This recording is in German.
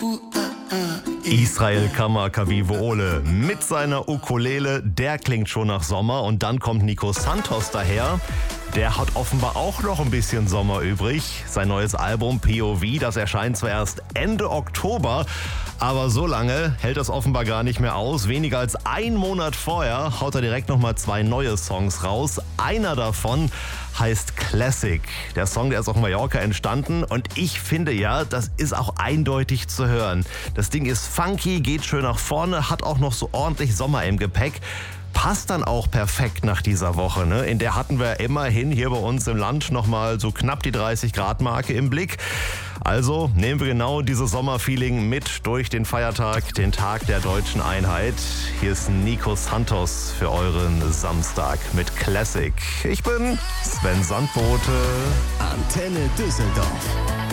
Israel Kamakawiwo'ole mit seiner Ukulele, der klingt schon nach Sommer. Und dann kommt Nico Santos daher. Der hat offenbar auch noch ein bisschen Sommer übrig. Sein neues Album POV, das erscheint zwar erst Ende Oktober, aber so lange hält das offenbar gar nicht mehr aus. Weniger als einen Monat vorher haut er direkt nochmal 2 neue Songs raus. Einer davon heißt Classic. Der Song, der ist auf Mallorca entstanden und ich finde ja, das ist auch eindeutig zu hören. Das Ding ist funky, geht schön nach vorne, hat auch noch so ordentlich Sommer im Gepäck. Passt dann auch perfekt nach dieser Woche, ne? In der hatten wir immerhin hier bei uns im Land nochmal so knapp die 30-Grad-Marke im Blick. Also nehmen wir genau dieses Sommerfeeling mit durch den Feiertag, den Tag der deutschen Einheit. Hier ist Nico Santos für euren Samstag mit Classic. Ich bin Sven Sandbote. Antenne Düsseldorf.